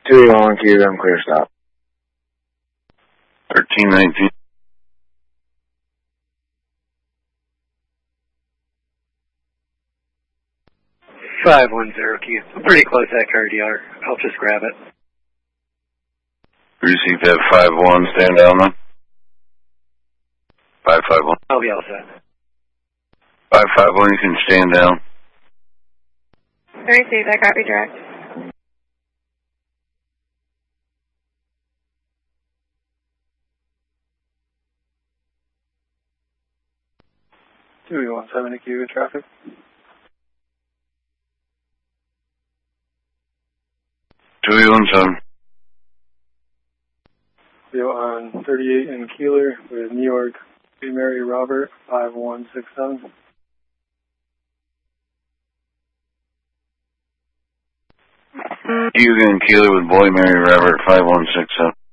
281 Cuban, clear stop. 1319. Five 1-0 Q. I'm pretty close to that car DR. I'll just grab it. Received that 5-1, stand down then. 551. I'll be all set. 551, you can stand down. Received, I copy direct. Two 170 Cuban traffic. 217. Video on 38 in Keeler with New York, Mary Robert, 5167. Hugo and Keeler with Boy Mary Robert, 5167.